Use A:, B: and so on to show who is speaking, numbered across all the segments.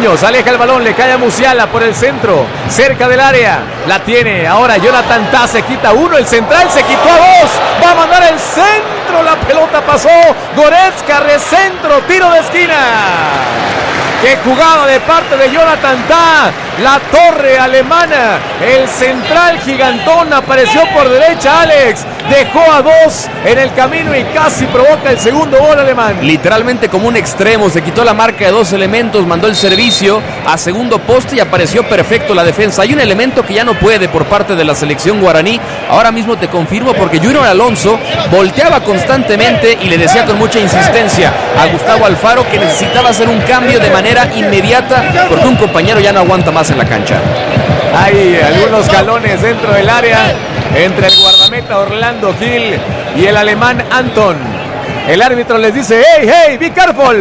A: Muñoz aleja el balón, le cae a Musiala por el centro, cerca del área, la tiene ahora Jonathan Tah, se quita uno, el central se quitó a dos, va a mandar el centro, la pelota pasó, Goretzka, recentro, tiro de esquina. ¡Qué jugada de parte de Jonathan Tah! La torre alemana, el central gigantón apareció por derecha, Alex, dejó a dos en el camino y casi provoca el segundo gol alemán.
B: Literalmente como un extremo, se quitó la marca de dos elementos, mandó el servicio a segundo poste y apareció perfecto la defensa. Hay un elemento que ya no puede por parte de la selección guaraní, ahora mismo te confirmo, porque Junior Alonso volteaba constantemente y le decía con mucha insistencia a Gustavo Alfaro que necesitaba hacer un cambio de manera inmediata porque un compañero ya no aguanta más en la cancha.
A: Hay algunos jalones dentro del área entre el guardameta Orlando Gil y el alemán Anton. El árbitro les dice: hey, hey, be careful.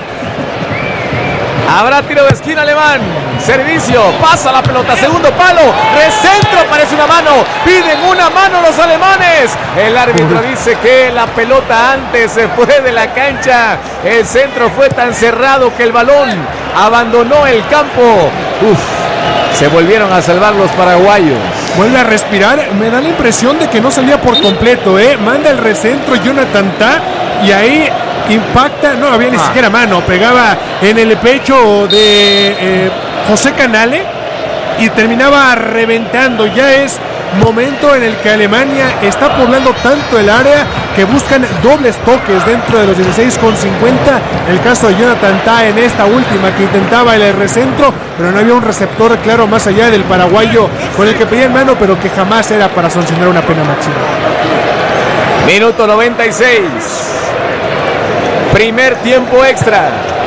A: Habrá tiro de esquina alemán. Servicio, pasa la pelota, segundo palo, recentro, parece una mano, piden una mano los alemanes. El árbitro dice que la pelota antes se fue de la cancha. El centro fue tan cerrado que el balón abandonó el campo. Se volvieron a salvar los paraguayos.
C: Vuelve a respirar, me da la impresión de que no salía por completo, manda el recentro Jonathan Tah y ahí impacta, no había ni siquiera mano, pegaba en el pecho de José Canale y terminaba reventando. Ya es momento en el que Alemania está poblando tanto el área que buscan dobles toques dentro de los 16,50. El caso de Jonathan Tah en esta última que intentaba el recentro, pero no había un receptor claro más allá del paraguayo con el que pedían mano, pero que jamás era para sancionar una pena máxima.
A: Minuto 96. Primer tiempo extra.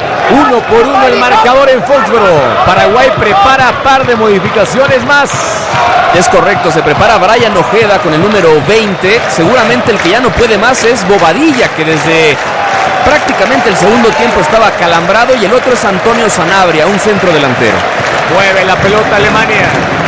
A: 1-1 el marcador en Foxboro. Paraguay prepara par de modificaciones más.
B: Es correcto, se prepara Brian Ojeda con el número 20. Seguramente el que ya no puede más es Bobadilla, que desde prácticamente el segundo tiempo estaba calambrado, y el otro es Antonio Sanabria, un centro delantero.
A: Mueve la pelota Alemania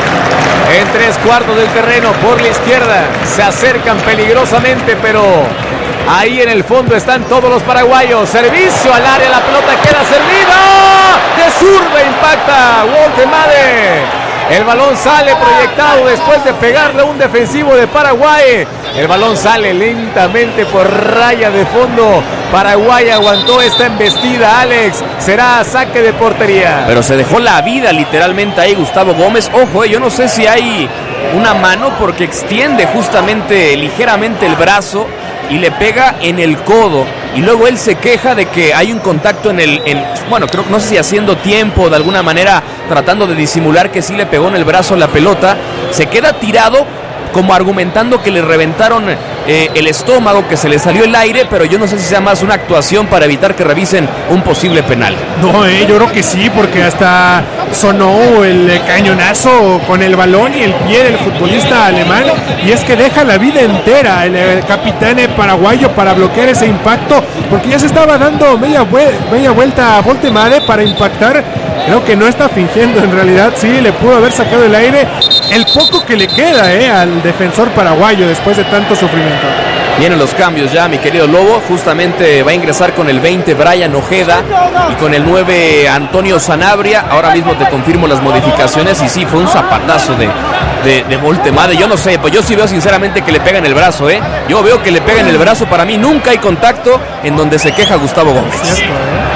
A: en 3/4 del terreno por la izquierda. Se acercan peligrosamente, pero ahí en el fondo están todos los paraguayos. Servicio al área, la pelota queda servida. De zurda impacta Woltemade. El balón sale proyectado después de pegarle a un defensivo de Paraguay. El balón sale lentamente por raya de fondo. Paraguay aguantó esta embestida, Alex. Será saque de portería.
B: Pero se dejó la vida literalmente ahí Gustavo Gómez. Ojo, yo no sé si hay una mano porque extiende justamente ligeramente el brazo y le pega en el codo, y luego él se queja de que hay un contacto bueno, creo, no sé si haciendo tiempo, de alguna manera tratando de disimular que sí le pegó en el brazo la pelota. Se queda tirado como argumentando que le reventaron el estómago, que se le salió el aire, pero yo no sé si sea más una actuación para evitar que revisen un posible penal.
C: No, yo creo que sí, porque hasta sonó el cañonazo con el balón y el pie del futbolista alemán, y es que deja la vida entera el capitán paraguayo para bloquear ese impacto, porque ya se estaba dando media vuelta a Woltemade para impactar. Creo que no está fingiendo, en realidad sí le pudo haber sacado el aire, el poco que le queda al defensor paraguayo después de tanto sufrimiento.
B: Vienen los cambios ya, mi querido Lobo. Justamente va a ingresar con el 20 Brian Ojeda y con el 9 Antonio Sanabria. Ahora mismo te confirmo las modificaciones, y sí, fue un zapatazo de Woltemade. Yo no sé, pues yo sí veo sinceramente que le pega en el brazo, Yo veo que le pega en el brazo. Para mí nunca hay contacto en donde se queja Gustavo Gómez.
C: Cierto,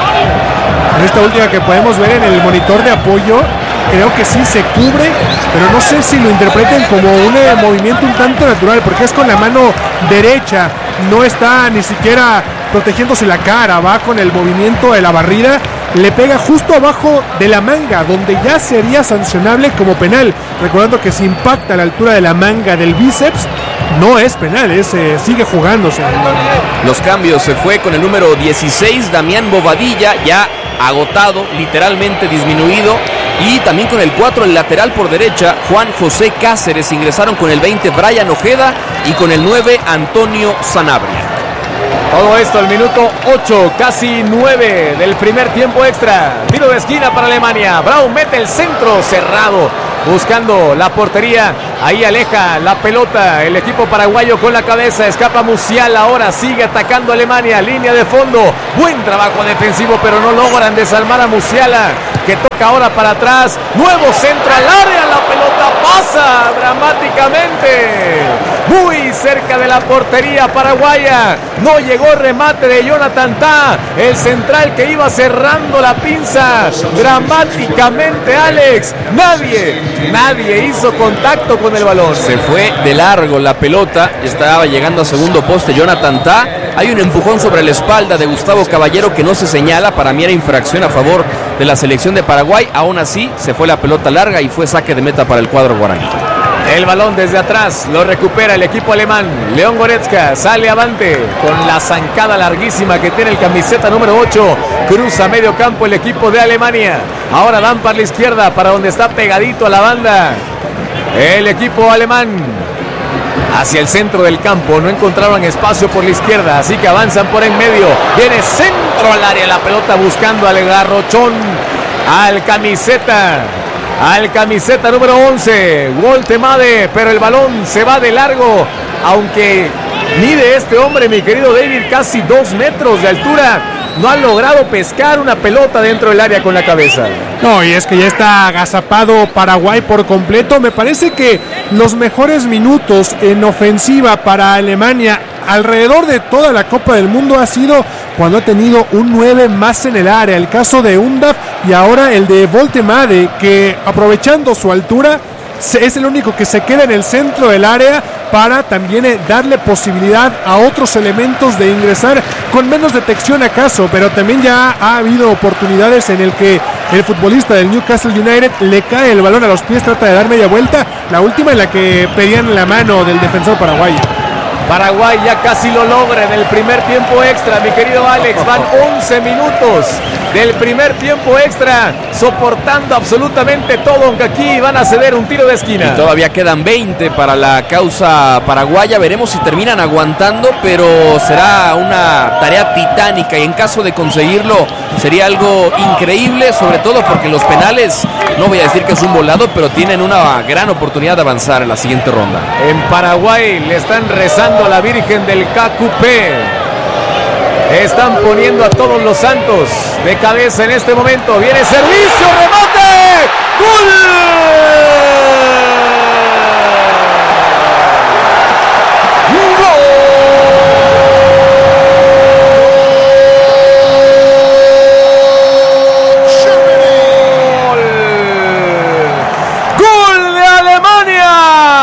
C: En esta última que podemos ver en el monitor de apoyo, creo que sí se cubre, pero no sé si lo interpreten como un movimiento un tanto natural, porque es con la mano derecha, no está ni siquiera protegiéndose la cara, va con el movimiento de la barrida, le pega justo abajo de la manga, donde ya sería sancionable como penal, recordando que si impacta a la altura de la manga del bíceps, no es penal, sigue jugándose.
B: Los cambios, se fue con el número 16 Damián Bobadilla, ya agotado, literalmente disminuido, y también con el 4 el lateral por derecha Juan José Cáceres. Ingresaron con el 20 Brian Ojeda y con el 9 Antonio Sanabria.
A: Todo esto al minuto 8, casi 9 del primer tiempo extra. Tiro de esquina para Alemania. Braun mete el centro cerrado, buscando la portería. Ahí aleja la pelota el equipo paraguayo con la cabeza. Escapa Musiala, ahora sigue atacando Alemania. Línea de fondo, buen trabajo defensivo, pero no logran desarmar a Musiala. que toca ahora para atrás, nuevo centro al área, la pelota pasa dramáticamente, muy cerca de la portería paraguaya, no llegó remate de Jonathan Tah, el central que iba cerrando la pinza, dramáticamente Alex, nadie hizo contacto con el balón.
B: Se fue de largo la pelota, estaba llegando a segundo poste Jonathan Tah, hay un empujón sobre la espalda de Gustavo Caballero que no se señala, para mí era infracción a favor de la selección de Paraguay, aún así se fue la pelota larga y fue saque de meta para el cuadro guaraní.
A: El balón desde atrás lo recupera el equipo alemán. León Goretzka sale avante con la zancada larguísima que tiene el camiseta número 8. Cruza medio campo el equipo de Alemania. Ahora dan para la izquierda, para donde está pegadito a la banda el equipo alemán. Hacia el centro del campo, no encontraron espacio por la izquierda, así que avanzan por en medio. Viene centro al área, la pelota buscando al garrochón, al camiseta número 11, Woltemade, pero el balón se va de largo, aunque mide este hombre, mi querido David, casi 2 metros de altura. No ha logrado pescar una pelota dentro del área con la cabeza.
C: No, y es que ya está agazapado Paraguay por completo. Me parece que los mejores minutos en ofensiva para Alemania alrededor de toda la Copa del Mundo ha sido cuando ha tenido un 9 más en el área. El caso de Undav y ahora el de Woltemade, que aprovechando su altura es el único que se queda en el centro del área para también darle posibilidad a otros elementos de ingresar con menos detección acaso, pero también ya ha habido oportunidades en el que el futbolista del Newcastle United le cae el balón a los pies, trata de dar media vuelta, la última en la que pedían la mano del defensor paraguayo.
A: Paraguay ya casi lo logra en el primer tiempo extra, mi querido Alex. Van 11 minutos del primer tiempo extra, soportando absolutamente todo, aunque aquí van a ceder un tiro de esquina.
B: Y todavía quedan 20 para la causa paraguaya. Veremos si terminan aguantando, pero será una tarea titánica y en caso de conseguirlo sería algo increíble, sobre todo porque los penales, no voy a decir que es un volado, pero tienen una gran oportunidad de avanzar en la siguiente ronda.
A: En Paraguay le están rezando a la Virgen del KQP. Están poniendo a todos los santos de cabeza en este momento. Viene servicio, remate, ¡gol! ¡Gol de Alemania!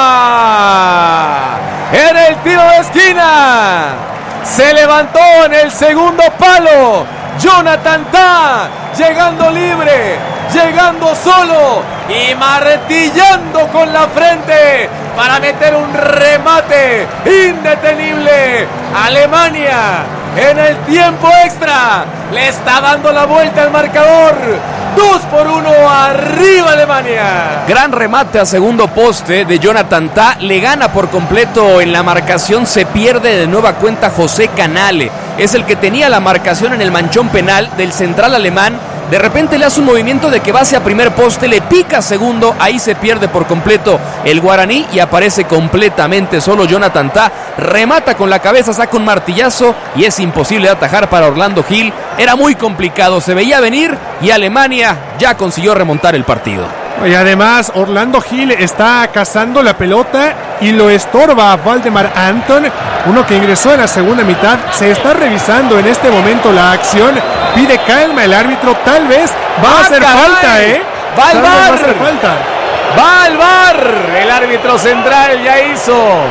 A: En el tiro de esquina. Se levantó en el segundo palo Jonathan Tah, llegando libre, llegando solo y martillando con la frente para meter un remate indetenible. Alemania en el tiempo extra le está dando la vuelta al marcador. 2-1, arriba Alemania.
B: Gran remate a segundo poste de Jonathan Tah, le gana por completo en la marcación, se pierde de nueva cuenta José Canale, es el que tenía la marcación en el manchón penal del central alemán. De repente le hace un movimiento de que va hacia primer poste, le pica segundo, ahí se pierde por completo el guaraní y aparece completamente solo Jonathan Tah, remata con la cabeza, saca un martillazo y es imposible de atajar para Orlando Gil. Era muy complicado, se veía venir y Alemania ya consiguió remontar el partido.
C: Y además Orlando Gil está cazando la pelota y lo estorba a Waldemar Anton, uno que ingresó en la segunda mitad. Se está revisando en este momento la acción, pide calma el árbitro, tal vez va a hacer falta,
A: va al bar,
C: va a hacer falta.
A: Va al bar, el árbitro central ya hizo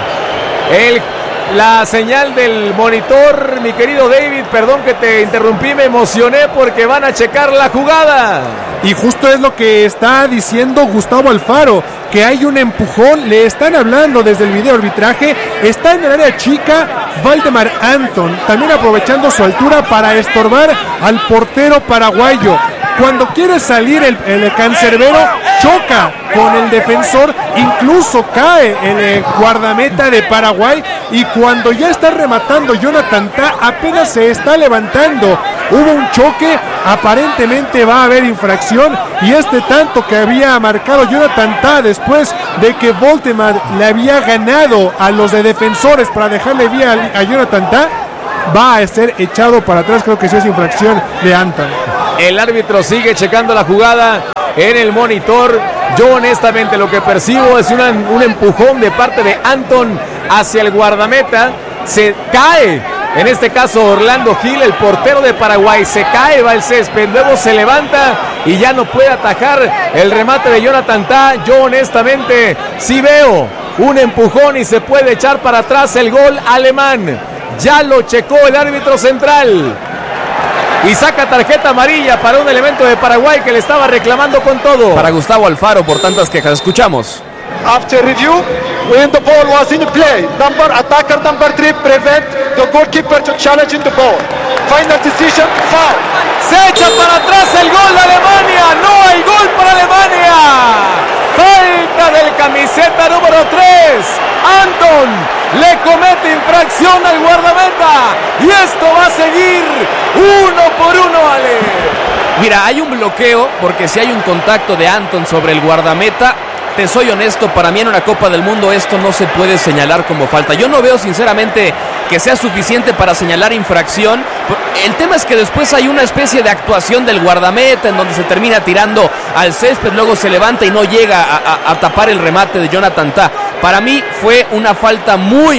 A: la señal del monitor, mi querido David, perdón que te interrumpí, me emocioné porque van a checar la jugada.
C: Y justo es lo que está diciendo Gustavo Alfaro, que hay un empujón, le están hablando desde el video arbitraje, está en el área chica Waldemar Anton, también aprovechando su altura para estorbar al portero paraguayo. Cuando quiere salir el cancerbero, choca con el defensor, incluso cae el guardameta de Paraguay, y cuando ya está rematando Jonathan Tah, apenas se está levantando. Hubo un choque, aparentemente va a haber infracción, y este tanto que había marcado Jonathan Tah después de que Woltemade le había ganado a los de defensores para dejarle vía a Jonathan Tah, va a ser echado para atrás. Creo que sí es infracción de Anton.
A: El árbitro sigue checando la jugada en el monitor. Yo honestamente lo que percibo es un empujón de parte de Anton hacia el guardameta. Se cae, en este caso Orlando Gil, el portero de Paraguay, se cae, va el césped, luego se levanta y ya no puede atajar el remate de Jonathan Tah. Yo honestamente sí veo un empujón y se puede echar para atrás el gol alemán. Ya lo checó el árbitro central y saca tarjeta amarilla para un elemento de Paraguay que le estaba reclamando con todo.
B: Para Gustavo Alfaro por tantas quejas. Escuchamos.
D: After review, when the ball was in play, attacker number 3 prevent the goalkeeper to challenge in the ball. Final decision, foul.
A: Se echa para atrás el gol de Alemania. No hay gol para Alemania. Falta del camiseta número 3. Anton le comete infracción al guardameta. Y esto va a seguir 1-1, Ale.
B: Mira, hay un bloqueo porque si hay un contacto de Anton sobre el guardameta, te soy honesto, para mí en una Copa del Mundo esto no se puede señalar como falta. Yo no veo sinceramente que sea suficiente para señalar infracción. El tema es que después hay una especie de actuación del guardameta en donde se termina tirando al césped, luego se levanta y no llega a tapar el remate de Jonathan Tah. Para mí fue una falta muy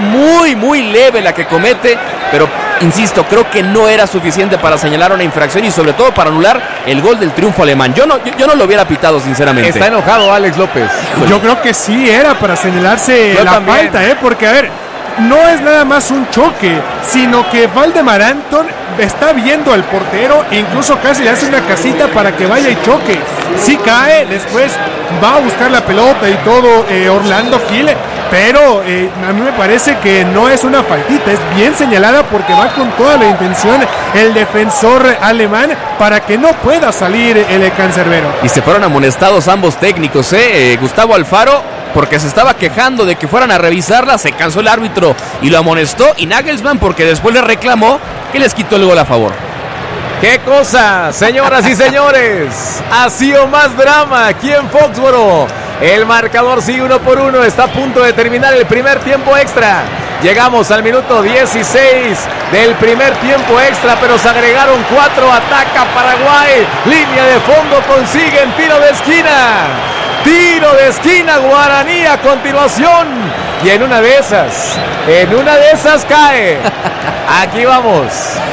B: leve la que comete, pero insisto, creo que no era suficiente para señalar una infracción y sobre todo para anular el gol del triunfo alemán. Yo no lo hubiera pitado sinceramente.
A: Está enojado Alex López.
C: Yo creo que sí era para señalarse la falta, porque a ver, no es nada más un choque, sino que Valdemar Anton está viendo al portero e incluso casi le hace una casita para que vaya y choque. Sí cae, después va a buscar la pelota y todo Orlando Gil, pero a mí me parece que no es una faltita, es bien señalada porque va con toda la intención el defensor alemán para que no pueda salir el cancerbero.
B: Y se fueron amonestados ambos técnicos, Gustavo Alfaro, porque se estaba quejando de que fueran a revisarla, se cansó el árbitro y lo amonestó, y Nagelsmann porque después le reclamó que les quitó el gol a favor.
A: ¡Qué cosa, señoras y señores! Ha sido más drama aquí en Foxboro. El marcador sigue 1-1, está a punto de terminar el primer tiempo extra. Llegamos al minuto 16 del primer tiempo extra, pero se agregaron 4, ataca Paraguay, línea de fondo, consiguen tiro de esquina. Tiro de esquina, Guaraní a continuación. Y en una de esas cae. Aquí vamos.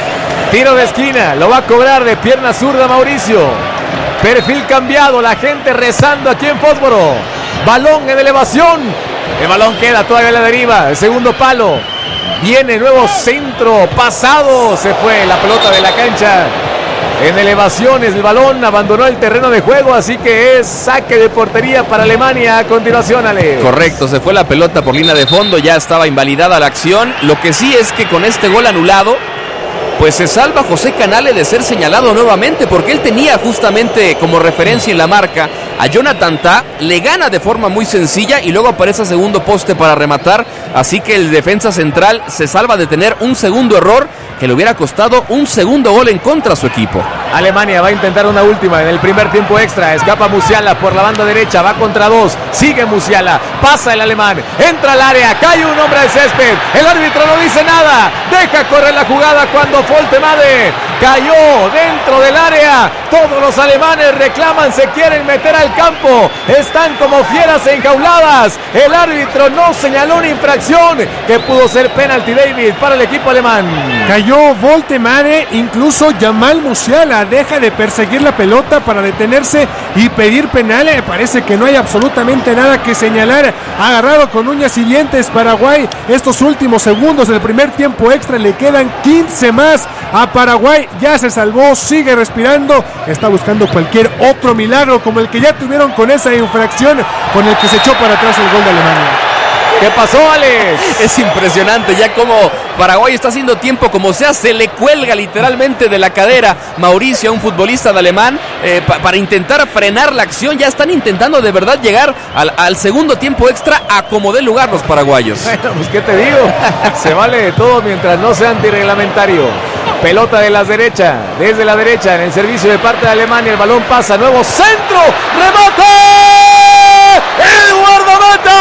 A: Tiro de esquina, lo va a cobrar de pierna zurda Mauricio. Perfil cambiado, la gente rezando aquí en Fósforo. Balón en elevación. El balón queda todavía a la deriva. El segundo palo. Viene nuevo centro. Pasado. Se fue la pelota de la cancha. En elevaciones el balón abandonó el terreno de juego, así que es saque de portería para Alemania a continuación, Ale.
B: Correcto, se fue la pelota por línea de fondo, ya estaba invalidada la acción. Lo que sí es que con este gol anulado, pues se salva José Canale de ser señalado nuevamente, porque él tenía justamente como referencia en la marca a Jonathan Tah, le gana de forma muy sencilla y luego aparece a segundo poste para rematar, así que el defensa central se salva de tener un segundo error que le hubiera costado un segundo gol en contra a su equipo.
A: Alemania va a intentar una última en el primer tiempo extra. Escapa Musiala por la banda derecha, va contra 2, sigue Musiala, pasa el alemán, entra al área, cae un hombre al césped, el árbitro no dice nada, deja correr la jugada cuando Foltemade cayó dentro del área. Todos los alemanes reclaman, se quieren meter al campo, están como fieras enjauladas. El árbitro no señaló una infracción que pudo ser penalti, David, para el equipo alemán.
C: Cayó Foltemade, incluso Jamal Musiala deja de perseguir la pelota para detenerse y pedir penal. Me parece que no hay absolutamente nada que señalar. Agarrado con uñas y dientes Paraguay estos últimos segundos del primer tiempo extra, le quedan 15 más a Paraguay. Ya se salvó, sigue respirando, está buscando cualquier otro milagro como el que ya tuvieron con esa infracción con el que se echó para atrás el gol de Alemania.
A: ¿Qué pasó, Alex?
B: Es impresionante ya como Paraguay está haciendo tiempo como sea, se le cuelga literalmente de la cadera Mauricio, a un futbolista de alemán, para intentar frenar la acción. Ya están intentando de verdad llegar al segundo tiempo extra a como dé lugar los paraguayos.
A: Bueno, pues qué te digo, se vale de todo mientras no sea antirreglamentario. Pelota de desde la derecha en el servicio de parte de Alemania, el balón pasa, nuevo centro, remate, el guardameta.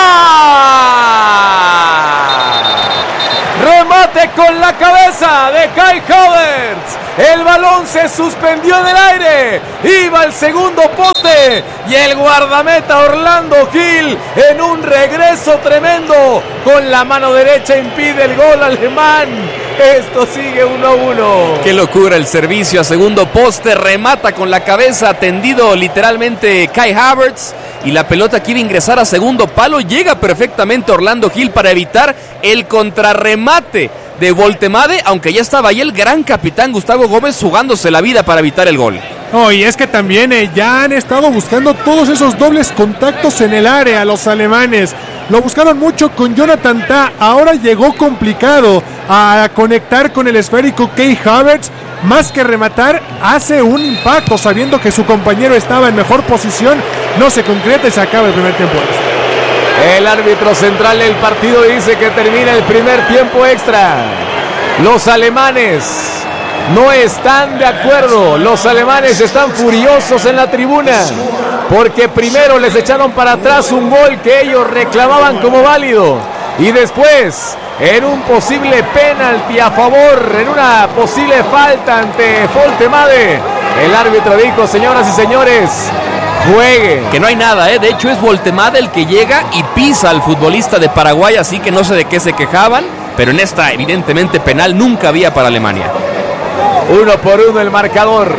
A: Remate con la cabeza de Kai Havertz. El balón se suspendió en el aire. Iba al segundo poste. Y el guardameta Orlando Gil, en un regreso tremendo, con la mano derecha impide el gol alemán. Esto sigue 1-1.
B: Qué locura el servicio a segundo poste. Remata con la cabeza, tendido literalmente Kai Havertz. Y la pelota quiere ingresar a segundo palo. Llega perfectamente Orlando Gil para evitar el contrarremate de Voltemade, aunque ya estaba ahí el gran capitán Gustavo Gómez jugándose la vida para evitar el gol.
C: Oh, y es que también ya han estado buscando todos esos dobles contactos en el área los alemanes. Lo buscaron mucho con Jonathan Tah. Ahora llegó complicado a conectar con el esférico Kai Havertz. Más que rematar, hace un impacto sabiendo que su compañero estaba en mejor posición. No se concreta y se acaba el primer tiempo extra.
A: El árbitro central del partido dice que termina el primer tiempo extra. Los alemanes no están de acuerdo. Los alemanes están furiosos en la tribuna porque primero les echaron para atrás un gol que ellos reclamaban como válido, y después, en un posible penalti a favor, en una posible falta ante Voltemade, el árbitro dijo: señoras y señores, juegue.
B: Que no hay nada, de hecho es Voltemade el que llega y pisa al futbolista de Paraguay, así que no sé de qué se quejaban, pero en esta evidentemente penal nunca había para Alemania.
A: 1-1 el marcador.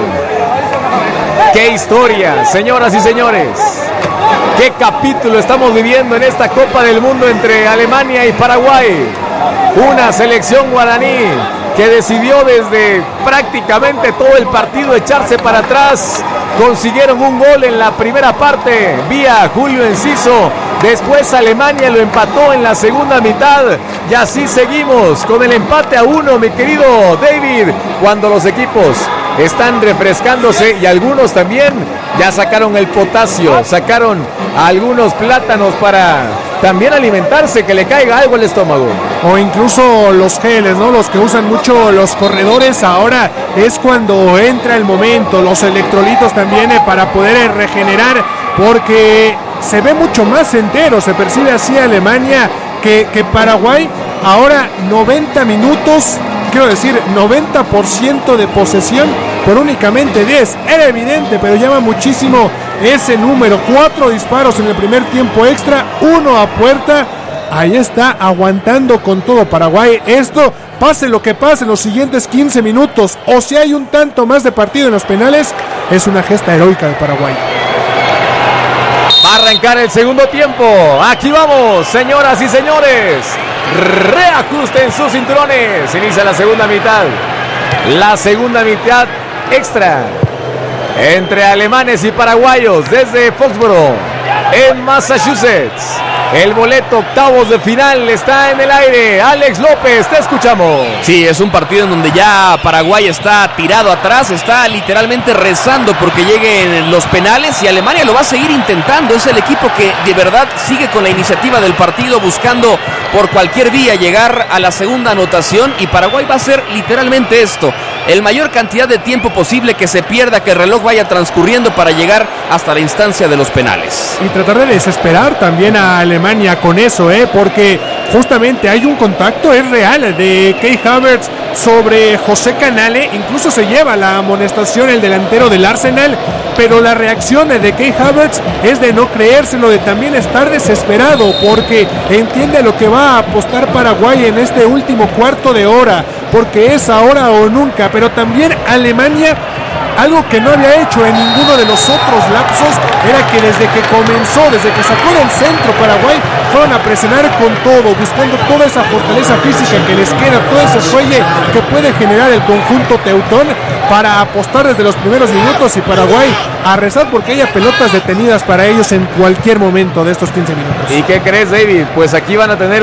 A: ¡Qué historia, señoras y señores! ¡Qué capítulo estamos viviendo en esta Copa del Mundo entre Alemania y Paraguay! Una selección guaraní que decidió desde prácticamente todo el partido echarse para atrás. Consiguieron un gol en la primera parte vía Julio Enciso. Después Alemania lo empató en la segunda mitad. Y así seguimos con el empate a 1, mi querido David, cuando los equipos están refrescándose y algunos también ya sacaron el potasio, sacaron algunos plátanos para también alimentarse, que le caiga algo al estómago.
C: O incluso los geles, ¿no? Los que usan mucho los corredores, ahora es cuando entra el momento. Los electrolitos también para poder regenerar, porque se ve mucho más entero, se percibe así Alemania que Paraguay. Ahora 90 minutos, quiero decir 90% de posesión por únicamente 10. Era evidente, pero llama muchísimo ese número. 4 disparos en el primer tiempo extra, 1 a puerta. Ahí está, aguantando con todo Paraguay. Esto, pase lo que pase en los siguientes 15 minutos, o si hay un tanto más de partido en los penales, es una gesta heroica de Paraguay.
A: Va a arrancar el segundo tiempo. Aquí vamos, señoras y señores. Reajusten sus cinturones. Inicia la segunda mitad. La segunda mitad extra entre alemanes y paraguayos desde Foxborough, en Massachusetts. El boleto octavos de final está en el aire. Alex López, te escuchamos.
B: Sí, es un partido en donde ya Paraguay está tirado atrás, está literalmente rezando porque lleguen los penales, y Alemania lo va a seguir intentando. Es el equipo que de verdad sigue con la iniciativa del partido, buscando por cualquier vía llegar a la segunda anotación, y Paraguay va a hacer literalmente esto: el mayor cantidad de tiempo posible, que se pierda, que el reloj vaya transcurriendo para llegar hasta la instancia de los penales.
C: Y tratar de desesperar también a Alemania con eso, porque justamente hay un contacto, es real, de Kai Havertz sobre José Canale. Incluso se lleva la amonestación el delantero del Arsenal, pero la reacción de Kai Havertz es de no creérselo, de también estar desesperado, porque entiende lo que va a apostar Paraguay en este último cuarto de hora, porque es ahora o nunca. Pero también Alemania, algo que no había hecho en ninguno de los otros lapsos, era que desde que comenzó, desde que sacó del centro Paraguay, fueron a presionar con todo, buscando toda esa fortaleza física que les queda, todo ese fuelle que puede generar el conjunto teutón, para apostar desde los primeros minutos, y Paraguay a rezar porque haya pelotas detenidas para ellos en cualquier momento de estos 15 minutos.
A: ¿Y qué crees, David? Pues aquí van a tener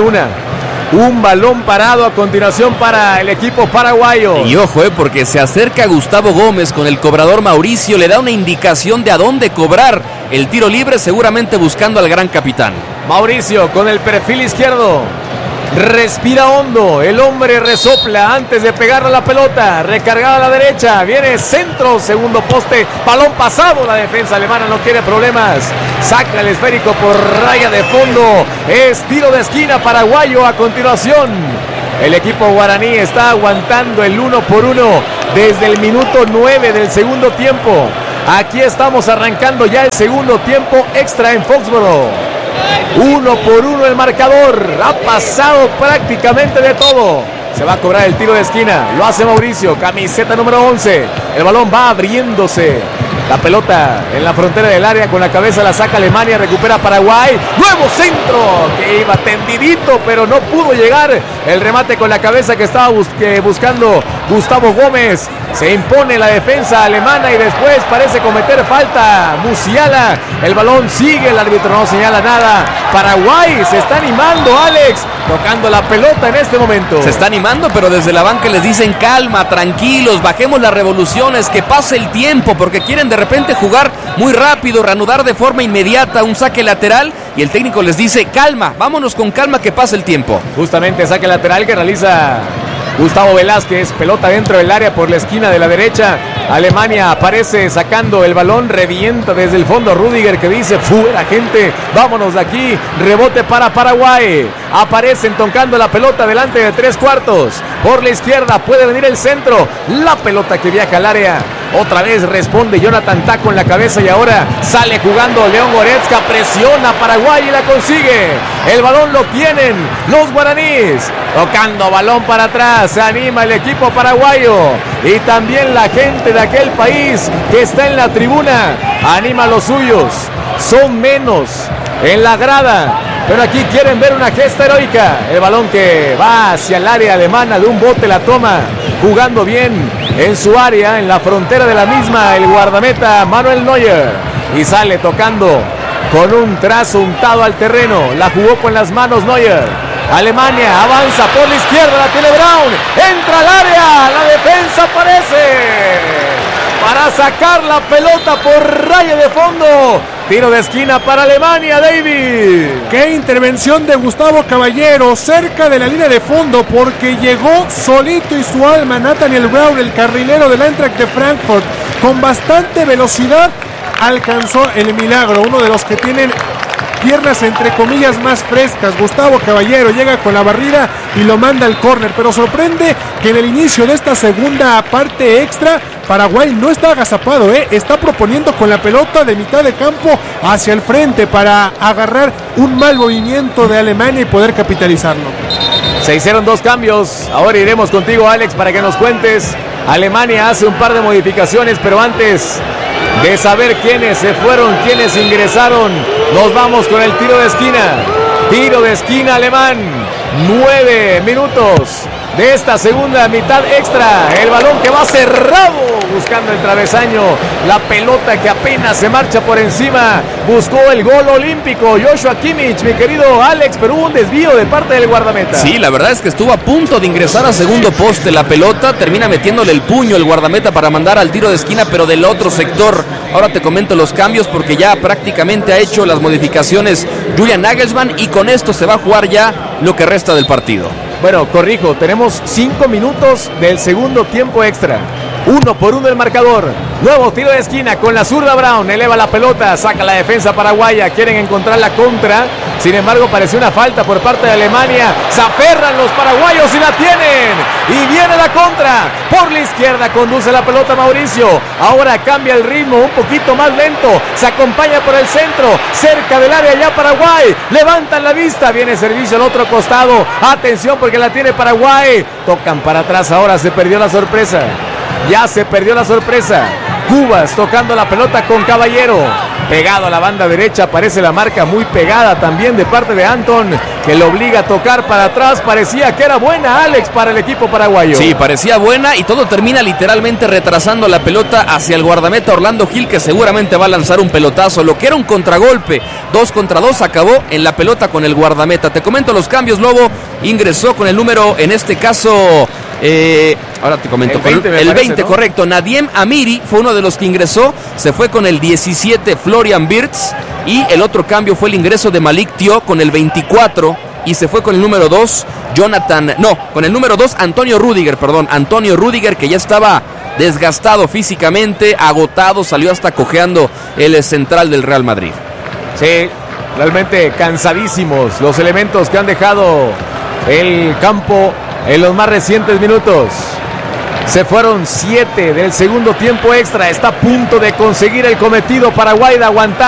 A: un balón parado a continuación para el equipo paraguayo.
B: Y ojo, porque se acerca Gustavo Gómez con el cobrador Mauricio, le da una indicación de a dónde cobrar el tiro libre, seguramente buscando al gran capitán.
A: Mauricio con el perfil izquierdo, respira hondo, el hombre resopla antes de pegarle a la pelota, recargada a la derecha, viene centro, segundo poste, balón pasado, la defensa alemana no quiere problemas, saca el esférico por raya de fondo, es tiro de esquina paraguayo. A continuación, el equipo guaraní está aguantando el 1-1 desde el minuto 9 del segundo tiempo. Aquí estamos arrancando ya el segundo tiempo extra en Foxborough. 1-1 el marcador. Ha pasado prácticamente de todo. Se va a cobrar el tiro de esquina. Lo hace Mauricio, camiseta número 11. El balón va abriéndose. La pelota en la frontera del área, con la cabeza la saca Alemania, recupera Paraguay. Nuevo centro que iba tendidito, pero no pudo llegar. El remate con la cabeza que estaba buscando Gustavo Gómez. Se impone la defensa alemana y después parece cometer falta Musiala. El balón sigue, el árbitro no señala nada. Paraguay se está animando, Alex, tocando la pelota en este momento.
B: Se está animando, pero desde la banca les dicen calma, tranquilos, bajemos las revoluciones, que pase el tiempo, porque quieren de repente jugar muy rápido, reanudar de forma inmediata un saque lateral, y el técnico les dice calma, vámonos con calma, que pase el tiempo.
A: Justamente saque lateral que realiza Gustavo Velázquez, pelota dentro del área por la esquina de la derecha. Alemania aparece sacando el balón, revienta desde el fondo Rudiger, que dice fuera gente, vámonos de aquí. Rebote para Paraguay, aparecen tocando la pelota delante de 3/4. Por la izquierda puede venir el centro, la pelota que viaja al área. Otra vez responde Jonathan Tah con la cabeza y ahora sale jugando León Goretzka, presiona a Paraguay y la consigue. El balón lo tienen los guaraníes, tocando balón para atrás, se anima el equipo paraguayo y también la gente de aquel país que está en la tribuna, anima a los suyos. Son menos en la grada, pero aquí quieren ver una gesta heroica. El balón que va hacia el área alemana, de un bote la toma, jugando bien en su área, en la frontera de la misma, el guardameta Manuel Neuer, y sale tocando con un trazo untado al terreno. La jugó con las manos Neuer. Alemania avanza por la izquierda, la tiene Braun, entra al área, la defensa aparece para sacar la pelota por raya de fondo. Tiro de esquina para Alemania, David.
C: Qué intervención de Gustavo Caballero cerca de la línea de fondo, porque llegó solito y su alma Nathaniel Braun, el carrilero del Eintracht de Frankfurt, con bastante velocidad. Alcanzó el milagro, uno de los que tienen piernas entre comillas más frescas. Gustavo Caballero llega con la barrida y lo manda al córner, pero sorprende que en el inicio de esta segunda parte extra Paraguay no está agazapado, está proponiendo con la pelota de mitad de campo hacia el frente para agarrar un mal movimiento de Alemania y poder capitalizarlo.
A: Se hicieron 2 cambios, ahora iremos contigo, Alex, para que nos cuentes. Alemania hace un par de modificaciones, pero antes de saber quiénes se fueron, quiénes ingresaron, nos vamos con el tiro de esquina. Tiro de esquina alemán. 9 minutos de esta segunda mitad extra. El balón que va cerrado, buscando el travesaño. La pelota que apenas se marcha por encima. Buscó el gol olímpico Joshua Kimmich, mi querido Alex, pero hubo un desvío de parte del guardameta.
B: Sí, la verdad es que estuvo a punto de ingresar a segundo poste. La pelota termina metiéndole el puño el guardameta para mandar al tiro de esquina, pero del otro sector. Ahora te comento los cambios, porque ya prácticamente ha hecho las modificaciones Julian Nagelsmann, y con esto se va a jugar ya lo que resta del partido.
A: Bueno, corrijo, tenemos 5 minutos del segundo tiempo extra. 1-1 el marcador. Nuevo tiro de esquina con la zurda Braun. Eleva la pelota, saca la defensa paraguaya. Quieren encontrar la contra. Sin embargo, pareció una falta por parte de Alemania. Se aferran los paraguayos y la tienen. Y viene la contra. Por la izquierda conduce la pelota Mauricio. Ahora cambia el ritmo, un poquito más lento. Se acompaña por el centro. Cerca del área ya Paraguay. Levantan la vista. Viene servicio al otro costado. Atención porque la tiene Paraguay. Tocan para atrás. Ahora se perdió la sorpresa. Ya se perdió la sorpresa. Cubas tocando la pelota con Caballero. Pegado a la banda derecha, aparece la marca muy pegada también de parte de Anton, que lo obliga a tocar para atrás. Parecía que era buena, Alex, para el equipo paraguayo.
B: Sí, parecía buena, y todo termina literalmente retrasando la pelota hacia el guardameta Orlando Gil, que seguramente va a lanzar un pelotazo. Lo que era un contragolpe, 2 contra 2, acabó en la pelota con el guardameta. Te comento los cambios. Lobo ingresó con el número, en este caso... ahora te comento, el 20, ¿no? Correcto. Nadiem Amiri fue uno de los que ingresó, se fue con el 17 Florian Wirtz, y el otro cambio fue el ingreso de Malik Thiaw con el 24, y se fue con el número 2 con el número 2 Antonio Rudiger, que ya estaba desgastado físicamente, agotado, salió hasta cojeando el central del Real Madrid.
A: Sí, realmente cansadísimos los elementos que han dejado el campo en los más recientes minutos. Se fueron 7 del segundo tiempo extra. Está a punto de conseguir el cometido Paraguay de aguantar